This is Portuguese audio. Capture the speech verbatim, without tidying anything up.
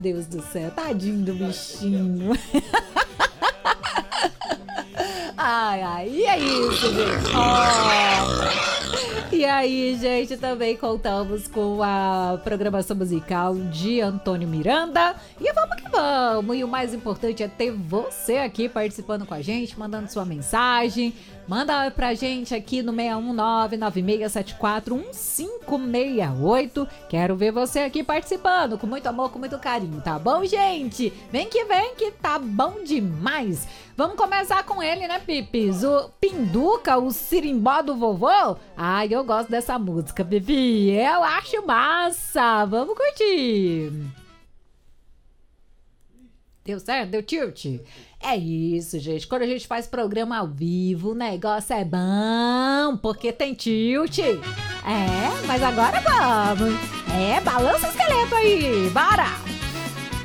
Deus do céu, tadinho do bichinho. Ai, ai, e é isso, gente. Oh. E aí, gente, também contamos com a programação musical de Antônio Miranda. E vamos que vamos. E o mais importante é ter você aqui participando com a gente, mandando sua mensagem. Manda pra gente aqui no seis um nove, nove seis sete quatro, um cinco seis oito. Quero ver você aqui participando, com muito amor, com muito carinho, tá bom, gente? Vem que vem que tá bom demais. Vamos começar com ele, né, Pipis? O Pinduca, o sirimbó do vovô? Ai, eu gosto dessa música, Pipi. Eu acho massa. Vamos curtir. Deu certo? Deu tilt? É isso, gente. Quando a gente faz programa ao vivo, o negócio é bom, porque tem tilt. É, mas agora vamos. É, balança o esqueleto aí. Bora!